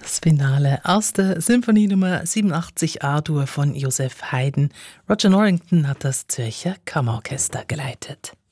Das Finale aus der Symphonie Nummer 87 A-Dur von Joseph Haydn. Roger Norrington hat das Zürcher Kammerorchester geleitet.